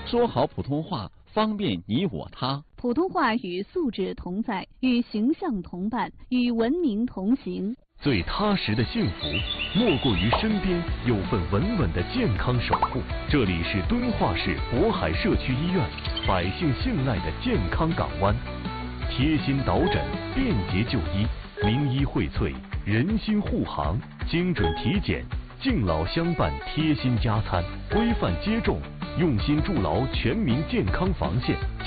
说好普通话，方便你我他。 普通话与素质同在，与形象同伴，与文明同行。 最踏实的幸福，莫过于身边有份稳稳的健康守护。这里是敦化市渤海社区医院，百姓信赖的健康港湾。贴心导诊，便捷就医，名医荟萃，人心护航，精准体检，敬老相伴，贴心加餐，规范接种，用心筑牢全民健康防线。